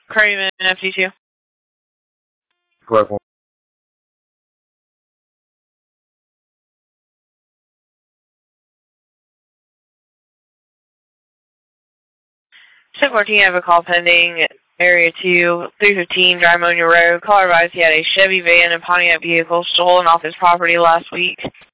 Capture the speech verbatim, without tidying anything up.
Craven, F D two. Correct one. ten fourteen, you have a call pending. Area two, three fifteen, Dry Ammonia Road. Caller advised he had a Chevy van and Pontiac vehicle stolen off his property last week.